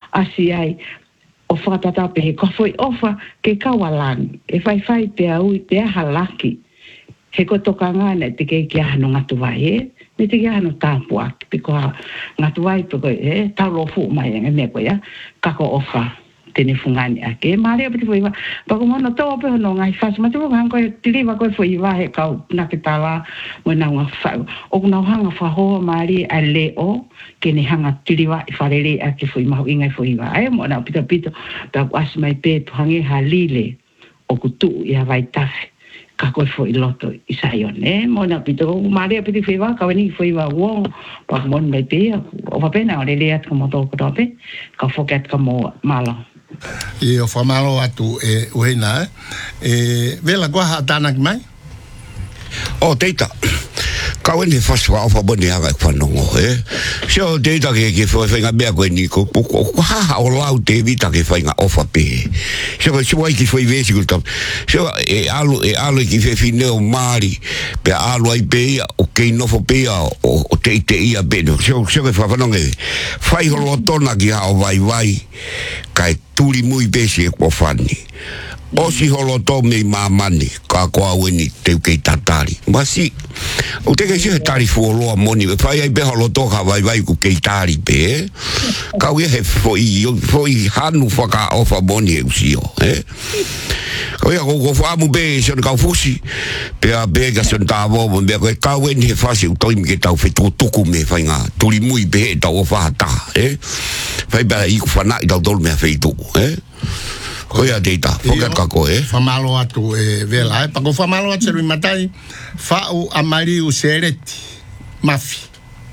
asi ai o whakatata pe he kofoi ofa ke kawalangi. E whai pe au i te halaki. He ko toka ngane te ke kia hano ngatu vai e. Me te kia hano tāpua. Piko ngatu vai piko e. Tau lo fu mai e me koe ya. Kako ofa. Tene fungani ake. Maare apiti fo iwa. Pako mono tau ape hono ngai whas. Ma te wako hanko e tiriwa koe fo iwa he kau nake tala. Mo nau ngā whau. O kuna hanga whahoa maari a leo. Kene hanga tiriwa i wharere ake fo imahu ingai fo iwa. Ai mo nau pita pito. Pako asimai pe tuhange ha lile. O kutu i hawai tafe. Ka koe fo i loto i saione. Mona pito, maare piti whiwa, ka wani whiwa uo, pa mon mai pe, o wapena o lele atu mo tōku tope, ka whoke atu ka mo malo. I o whamalo atu e uheina, vela kua haatana ki mai? O teita. Kau ni faswa ofa boni hanga whanongo, So teita ke whainga mea koe ni ko haha o lau te vita ke whainga ofa pe. So wai ki whai vesi ko tam. So e alu ki whewhineo maari, pe alu ai pe o kei nofo pe o te ia pe. So ke whanonge, whai holo tona ki hao vai, kai turi mui pesi e kua whani. Osi holo tō mei māmani, ka koa weni te ukei tatari. Masi, o te kei tari fuoloa moni, whai ai pe holo tō ka vai ku kei tari pe, kau e he foi hanu whaka ofa moni e usio, Kau ia koko whaamu pe, son kau fusi, pe a pe ka son tāwo, me koe kau weni he whasi u toimi ke tau whetō tuku me whai ngā, turi mui pe he tau o whahata, Whai pera iku whana i tau tolu mea wheitu, Ko ia deita, fokat ka koe, Whamalo atu e vela, Pako whamalo atu rui matai, whau amariu sereti, mafi,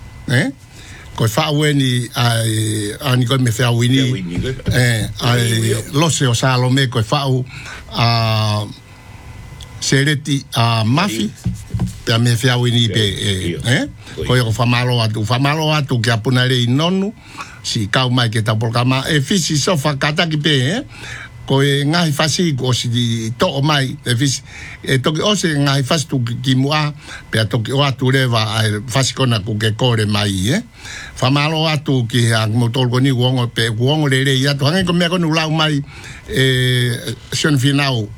Koe whau e ni, ani koe me whiau ini, lose o Salome, koe whau sereti mafi, pia me whiau ini pe, Koe o whamalo atu ki apuna rei nonu, si kau mai ke tapolkama, fisi sofa kataki pe, Koe ngahi whasi ko si to'o mai toki ose ngahi whasi tu ki mua pia toki o atu rewa ai whasi kona ku ke kore mai whamalo atu ki hang motolko ni uongo pe uongo re rei atu hangen ko mea konu lau mai sion finau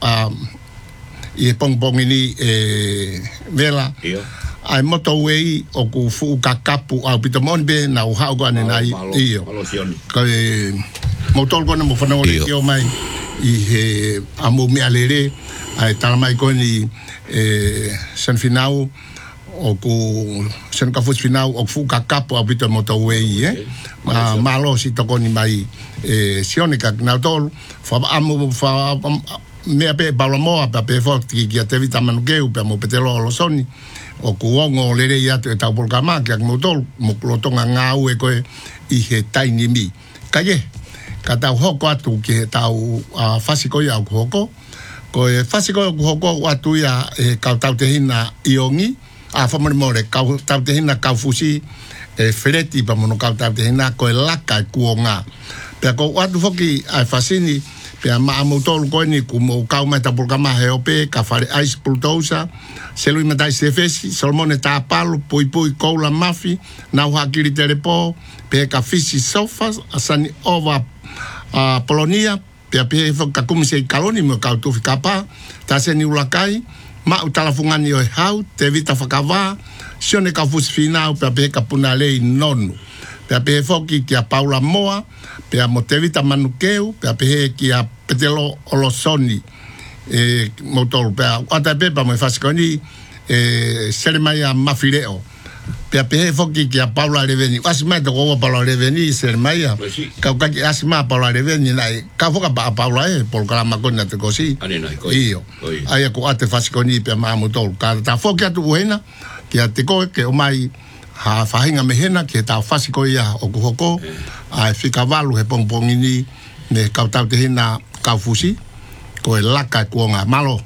i pongpongi ni vela ai moto wei o ku fu kakapu au pito monbe na uhau ko ane nai iyo koe motolko na mo whanau re kio mai i he amu mi alere ai talamai ko ni san finau o ku san kafus finau o fu kakapu au pito moto wei malo si toko ni mai sionika na tol fa amu fa mea pe balamoa pa pe fo ki te vita manukeu pe mo petelo lo soni o kuongo lere ia te tau polkama ki ak motol mo klotonga ngau e koe i he taini mi kaye ka tau hoko atu ki he tau fasiko ia au hoko koe fasiko au hoko atu ia kau tau te hina iongi whamari more kau tau te hina kau fusi freti pa mono kau tau te hina koe laka kuonga pia ko atu hoki ai fasini pia maamu tolu koe ni kumo kau mai ta polkama he ope ka whare ice pultosa selui matai sefesi solomone ta palo pui koula mafi nau hakiri terepo pe ka fisi sofa asani ova Polonia pia pe ka kumise kaloni mo kau tufi kapa ta seni ulakai ma utalafungani o hau te vita whakawa sione ka fusi finau pia pe ka punalei nonu pia pe foki kia Paula Moa pia mo te vita manukeu pia pe kia petelo olosoni motol pia ata pepa mo fasikoni seremaya mafireo pia pe foki kia Paula Reveni asma to go Paula Reveni seremaya ka ki asma Paula Reveni nai ka foka Paula por kala makona te kosi io ai ko ate fasikoni pia ma motol ka ta foki atu buena kia te ko ke o mai ha fahinga mehena ke ta fasiko ia o kuhoko ai fika valu he pongpongini me kautau te hina kaufusi ko e laka kuonga malo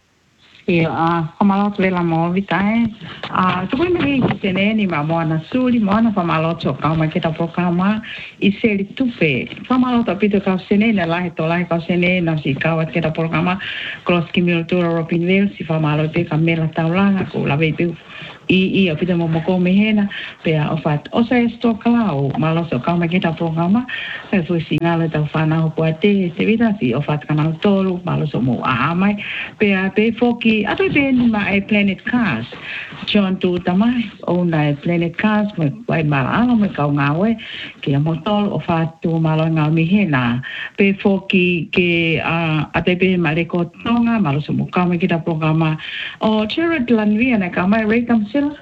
Whamalo vela mo vitae. Tukui me ki tene ni ma moana suri, moana whamalo to kauma ke ta pokama i seri tupe. Whamalo ta pito kau sene na lahi to lahi kau sene na si kau at ke ta pokama Cross Community Robinville si whamalo te ka mela taulanga ko lawe pe i pita mo ko me hena pe o fat o sa sto klau malo so ka me kita programa e foi sinale ta fana o poate te vida si o fat kana tolu malo so mo a mai pe foki a pe ma e planet cars John tu tamai o na planet cars me vai mala me ka ngawe ke mo tol o fat tu malo nga me hena pe foki ke a te pe male ko tonga malo so mo ka me kita programa o Jared Lanvia na ka mai rate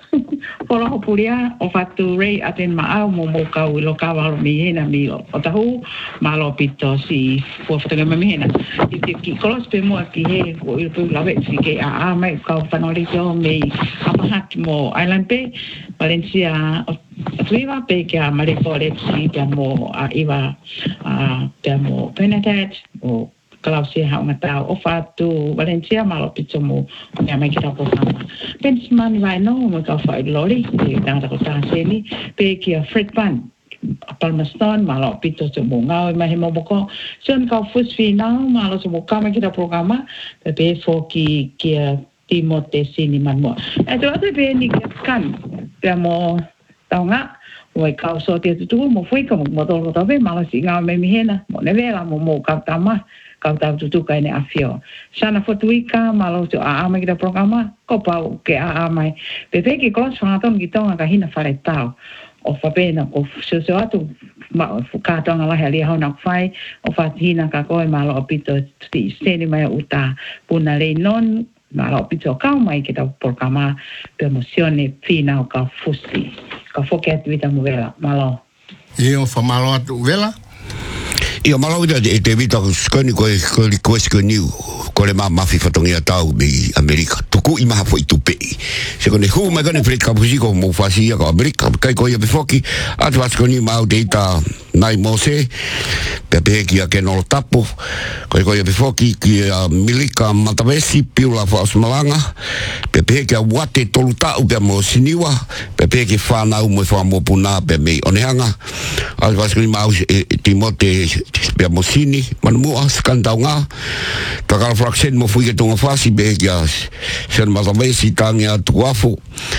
Polo hopuria o fatu rei aten maau mo ka ulo ka walo mihena mi o tahu malo pito si po fatu me mihena ki kolos pe mo ki he o il pe lave si ke a mai ka panoli jo me apahat mo island pe Valencia Viva pe ke a mare pole si pe mo a iwa pe mo penetet o kalau saya hak tahu o fatu Valencia malo pizza mo nga mai kita programa pensman vai no mo ka fa lori di dang ta kota sini pe ki Fred Pan Palmerston malo pizza mo nga mai mo boko son ka fus final malo so mo ka mai kita programa pe fo ki Timote sini man mo eto ate pe ni kan pe mo tau nga Wai kau so te tu mo foi ka mo to to ve malo si nga me mi hena mo ne vela mo ka tama kau tahu tu kai ne afio sana fotuika malo tu a mai kita programa ko pau ke a mai pe ki klos fa ton ki tonga ka hina fare tau o fa pena ko so atu ma ka tonga la hali ha na fai o fa hina ka ko malo pito ti seni mai uta puna le non malo pito ka mai kita programa promozione fina ka fusi ka foket vita mo vela malo io fa malo atu vela Ia malau ida te vita skoni ko skoni ko le mafi fatongia tau be Amerika tuku i maha foi tupe se kone hu mai kone frika pusiko mo fasia ko Amerika kai ko ia befoki atu skoni mau deita nai mose pepe ki a no tapo ko ia befoki ki milika matavesi piula fa osmalanga pepe ki a wate toluta u be mo siniwa pepe ki fa na u mo fa mo puna be me onehanga atu skoni mau Timote pe mosini manmu askantaunga takal fraksen mo fui ke tonga fasi be ya sen matavesi tanga tuafu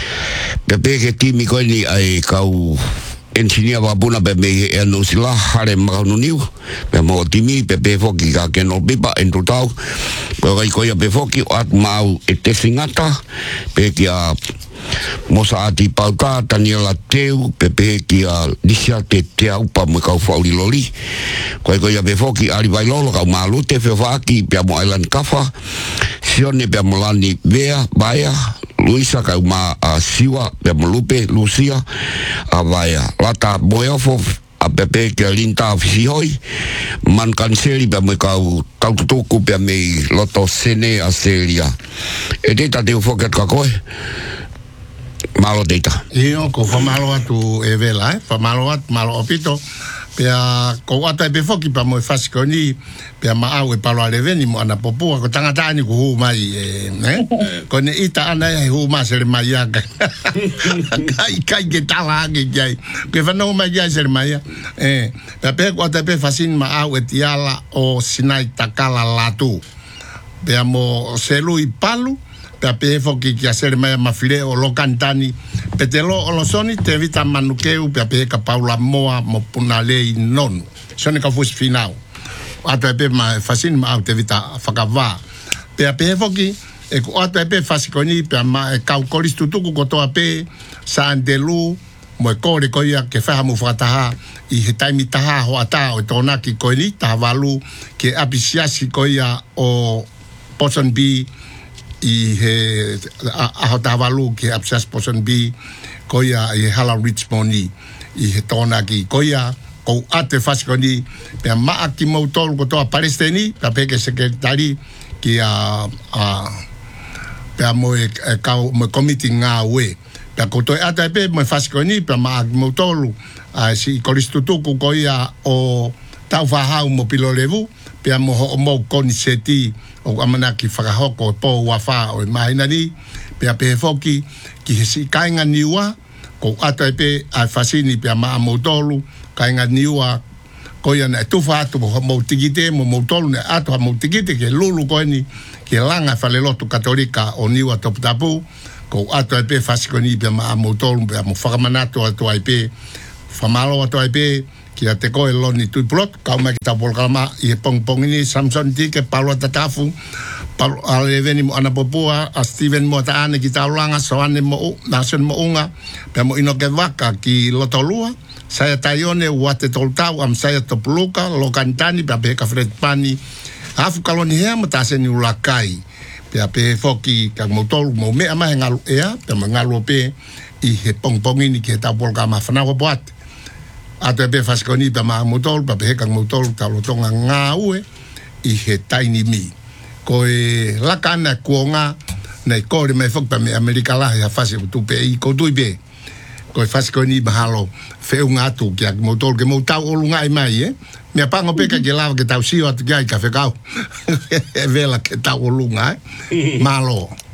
pepe ke timi ko ni ai kau engineer wa buna be me e no sila hare maununiu pe mo timi pepe foki ka ke no bipa en tutau ko ya pe foki at mau e te singata pe kia Mosa ati pauta Daniela teu pepe ki a lisia te upa mo kau fauli loli ko ia befoki ali vai lolo ka malu te fevaki pe mo island kafa sione pe mo lani vea baya Luisa ka ma a siwa pe mo lupe Lucia a baya lata moyofo a pepe ki a linta fisihoi man kanseli pe mo kau taututuku pe me loto sene a selia e deta te ufoket ka koe malo deita. Io ko fa malo atu e vela, fa malo at malo opito. Pea ko ata be foki pa mo fasiko ni pea ma au e palo ale veni mo ana popua ko tanga tani ko hu mai ko ne ita ana e hu ma sele mai aka. Kai ke tala ke jai. Ke fa no mai jai sele mai. Pe ko ata be fasin ma au e tiala o sinai takala latu. Pea mo selu i palu pe foki ki aser mai mafile o lo cantani petelo o lo soni te vita manukeu pe ka paula moa mo punale non soni ka fus final ata pe ma fasin ma te vita fakava pe foki e ko ata pe fasikoni pe ma ka kolis tutuku ko to pe sandelu mo ko re ko ya ke fa mo fataha i hitaimi taha ho ata o tona ki ko ni ta valu ke apisiasi ko ya o poson bi I he ahotavalu ki absas poson bi koya I hala richmoni I he tona ki koya ko ate faskoni pe ma aki motor ko to palestini pe ke sekretari ki pe mo ka mo committee nga we pe ko to ate pe mo faskoni pe ma aki motor si kolistutuku koya o tau fa mo pilolevu pe mo konseti o amana ki whakahoko po wafa o mahina ni pe foki ki hesi kainga niua ko ata pe a fasini pe ma motolu kainga niua ko ia na tufa atu mo tigite mo motolu ne atu mo tigite ke lulu ko ni ke langa falelotu katolika o niua top tapu ko ato ai pe fasikoni pe ma motol pe mo whakamanato ato ai pe whamalo ato ai pe ki a te koe loni tui plot kau mai ki tau polkalama i he pongpongini Samson Tike palo tatafu palo ale veni mo ana popua a Steven mo taane ki tau langa soane mo nason mo unga pe mo ino ke waka ki lotolua saya taione wate toltau am saya topuluka lo kantani pe ape ka Fred Pani afu kaloni hea matase ni ulakai pe ape foki ka motol mo me ama ngalu ea pe ngalu pe i he pongpongini ki tau polkalama whanawa boat ato e pe fasikoni pe ma motol pe he ka motol tau lotonga ngā ue i he taini mi ko e lakana kuonga nei kore mai fok pa me Amerika la ya fase tu pe i ko tui be ko fase ko ni mahalo fe un atu ki ak motor ke mo tau olunga i mai me pango pe ka ke lava ke tau sio atu kai ka fe kau e vela ke tau olunga malo